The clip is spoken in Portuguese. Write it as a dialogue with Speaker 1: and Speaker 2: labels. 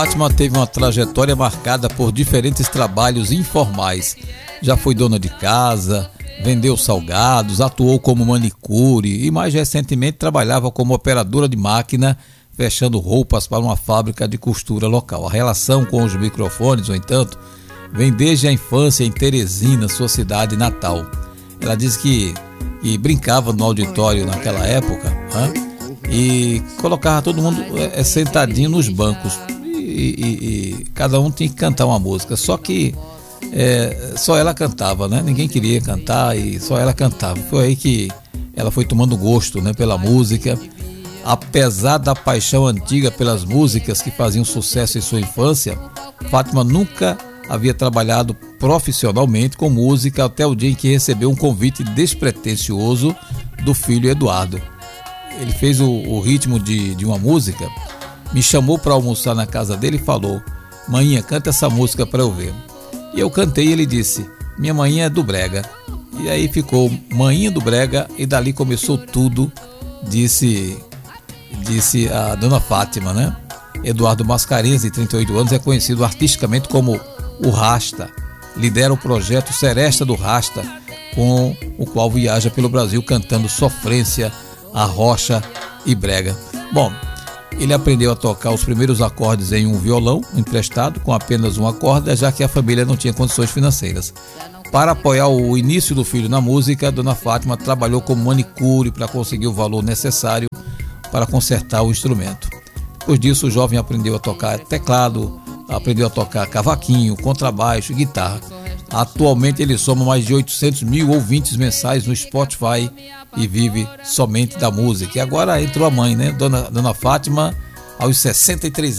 Speaker 1: Fátima teve uma trajetória marcada por diferentes trabalhos informais. Já foi dona de casa, vendeu salgados, atuou como manicure e mais recentemente trabalhava como operadora de máquina, fechando roupas para uma fábrica de costura local. A relação com os microfones, no entanto, vem desde a infância em Teresina, sua cidade natal. Ela diz que brincava no auditório naquela época, e colocava todo mundo sentadinho nos bancos e cada um tinha que cantar uma música, só que só ela cantava, né? Ninguém queria cantar e só ela cantava. Foi aí que ela foi tomando gosto, né, pela música. Apesar da paixão antiga pelas músicas que faziam sucesso em sua infância, Fátima nunca havia trabalhado profissionalmente com música até o dia em que recebeu um convite despretensioso do filho Eduardo. Ele fez o ritmo de uma música, me chamou para almoçar na casa dele e falou: "Maninha, canta essa música para eu ver." E eu cantei e ele disse: "Minha maninha é do brega." E aí ficou Maninha do Brega e dali começou tudo, disse a dona Fátima, né? Eduardo Mascarenhas, de 38 anos, é conhecido artisticamente como o Rasta. Lidera o projeto Seresta do Rasta, com o qual viaja pelo Brasil cantando sofrência, arrocha e brega. Bom, ele aprendeu a tocar os primeiros acordes em um violão emprestado com apenas uma corda, já que a família não tinha condições financeiras. Para apoiar o início do filho na música, a dona Fátima trabalhou como manicure para conseguir o valor necessário para consertar o instrumento. Depois disso, o jovem aprendeu a tocar teclado, aprendeu a tocar cavaquinho, contrabaixo e guitarra. Atualmente ele soma mais de 800 mil ouvintes mensais no Spotify e vive somente da música. E agora entrou a mãe, né? Dona Fátima, aos 63 anos.